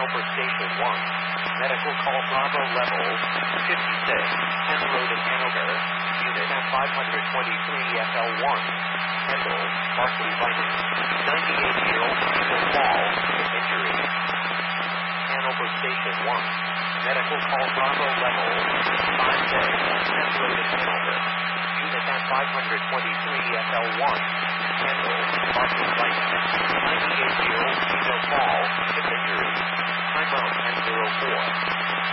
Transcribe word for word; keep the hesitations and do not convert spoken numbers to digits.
Hanover Station one. Medical call Bravo level fifty-six. Penn Road in Hanover. Unit at five twenty-three F L one. Kendall, Barclay Vining. ninety-eight-year-old female fall with injury. Hanover Station one. Medical call Bravo level five J. Penn Road in Hanover. Unit at five twenty-three F L one. Kendall, Barclay Vining. ninety-eight-year-old female fall with injury. Time out ten oh four.